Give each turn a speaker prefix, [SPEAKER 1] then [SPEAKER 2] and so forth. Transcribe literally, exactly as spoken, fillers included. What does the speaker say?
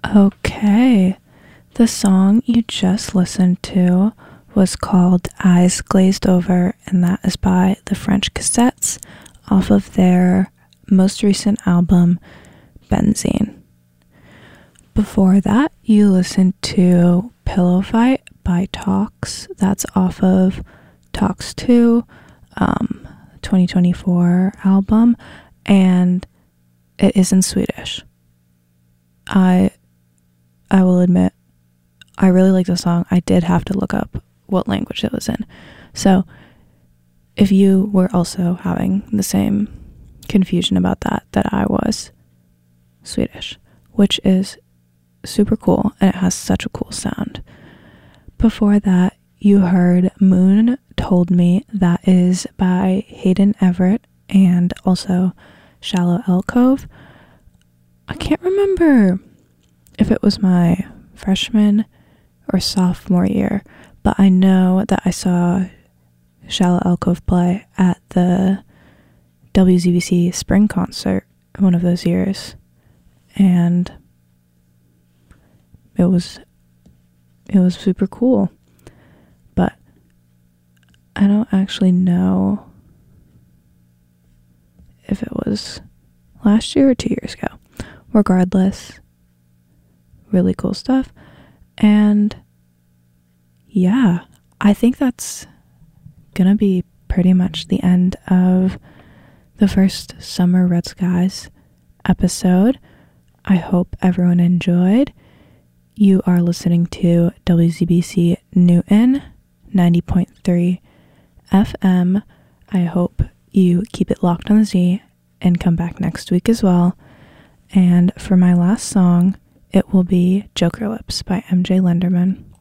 [SPEAKER 1] Okay, the song you just listened to was called Eyes Glazed Over, and that is by the French Cassettes off of their most recent album, Benzene. Before that, you listened to Pillow Fight by Talks. That's off of Talks two, um, twenty twenty-four album, and it is in Swedish. I I will admit, I really like the song. I did have to look up what language it was in. So, if you were also having the same confusion about that that I was, Swedish, which is super cool, and it has such a cool sound. Before that, you heard Moon Told Me. That is by Hayden Everett and also Shallow Alcove. I can't remember if it was my freshman or sophomore year, but I know that I saw Shallow Alcove play at the W Z B C spring concert one of those years, and it was it was super cool. But I don't actually know if it was last year or two years ago. Regardless, really cool stuff. And yeah, I think that's gonna be pretty much the end of the first Summer Red Skies episode. I hope everyone enjoyed. You are listening to W Z B C Newton ninety point three F M. I hope you keep it locked on the Z and come back next week as well. And for my last song, it will be Joker Lips by M J Lenderman.